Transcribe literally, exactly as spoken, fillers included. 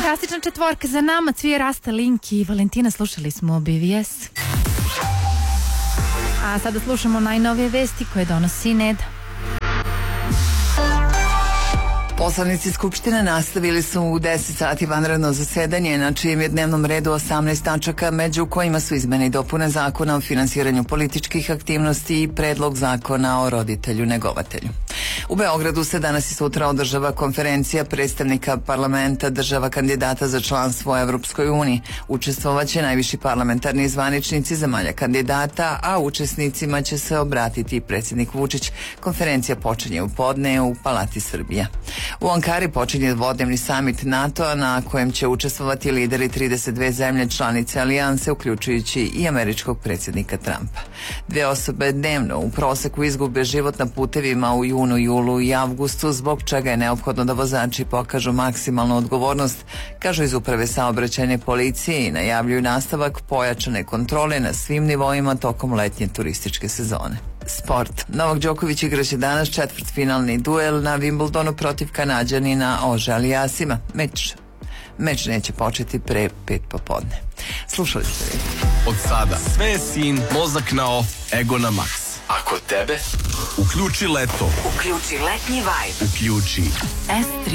Fantastična četvorka za nama, Cvije, Rasta, Link i Valentina. Slušali smo B V S. A sada slušamo najnovije vesti koje donosi Neda. Poslanici Skupštine nastavili su u deset sati vanredno zasedanje, na čijem je dnevnom redu osamnaest tačaka, među kojima su izmene i dopune zakona o finansiranju političkih aktivnosti i predlog zakona o roditelju negovatelju. U Beogradu se danas i sutra održava konferencija predstavnika parlamenta država kandidata za članstvo u Evropskoj uniji. Učestvovaće najviši parlamentarni zvaničnici zemalja kandidata, a učesnicima će se obratiti predsjednik Vučić. Konferencija počinje u podne u Palati Srbija. U Ankari počinje dvodnevni samit NATO-a na kojem će učestvovati lideri trideset dve zemlje članice alijanse, uključujući i američkog predsjednika Trumpa. Dve osobe dnevno u proseku izgube život na putevima u junu, julu i avgustu, zbog čega je neophodno da vozači pokažu maksimalnu odgovornost, kažu iz Uprave saobraćajne policije, i najavljuju nastavak pojačane kontrole na svim nivoima tokom letnje turističke sezone. Sport. Novak Đoković igraće danas četvrtfinalni duel na Wimbledonu protiv Kanađanina Ože Alijasima. Meč, meč neće početi pre pet popodne. Slušali ste vi. Od sada sve je sin, mozak na off, ego na max. A kod tebe? Uključi leto. Uključi letnji vibe. Uključi S tri.